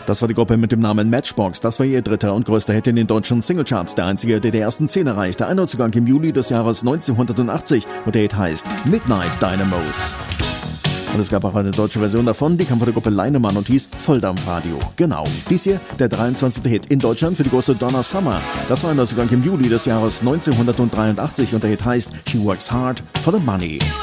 Das war die Gruppe mit dem Namen Matchbox. Das war ihr dritter und größter Hit in den deutschen Singlecharts. Der einzige, der die ersten 10 erreichte. Ein Neuzugang im Juli des Jahres 1980 und der Hit heißt Midnight Dynamos. Und es gab auch eine deutsche Version davon, die kam von der Gruppe Leinemann und hieß Volldampfradio. Genau. Dies hier, der 23. Hit in Deutschland für die große Donna Summer. Das war ein Neuzugang im Juli des Jahres 1983 und der Hit heißt She Works Hard for the Money.